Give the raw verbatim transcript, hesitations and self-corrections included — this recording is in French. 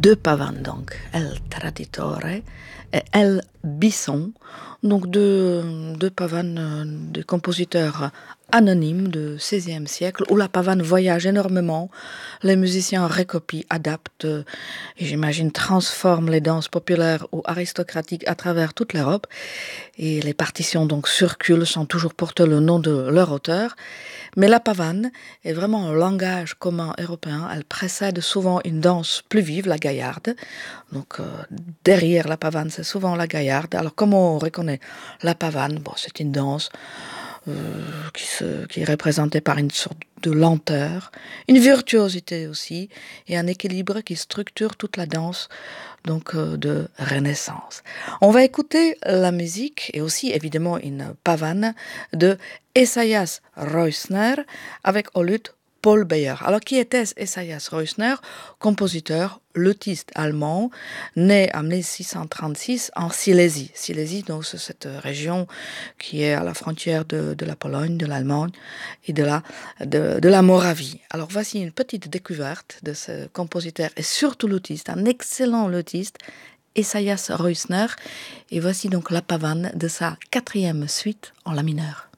deux pavanes donc, El Traditore et El Bisson, donc deux, deux pavanes euh, des compositeurs anonymes du seizième siècle, où la pavane voyage énormément. Les musiciens recopient, adaptent euh, et j'imagine transforment les danses populaires ou aristocratiques à travers toute l'Europe. Et les partitions donc circulent sans toujours porter le nom de leur auteur. Mais la pavane est vraiment un langage commun européen. Elle précède souvent une danse plus vive, la gaillarde. Donc euh, derrière la pavane, c'est souvent la gaillarde. Alors comment on reconnaît la pavane? Bon, c'est une danse euh, qui, se, qui est représentée par une sorte de lenteur, une virtuosité aussi, et un équilibre qui structure toute la danse donc euh, de Renaissance. On va écouter la musique et aussi évidemment une pavane de Esaias Reusner avec au luth Paul Beyer. Alors qui était Esaias Reusner? Compositeur, luthiste allemand, né en mille six cent trente-six en Silésie. Silésie, donc c'est cette région qui est à la frontière de, de la Pologne, de l'Allemagne et de la, de, de la Moravie. Alors voici une petite découverte de ce compositeur et surtout luthiste, un excellent luthiste, Esaias Reusner. Et voici donc la pavane de sa quatrième suite en la mineur.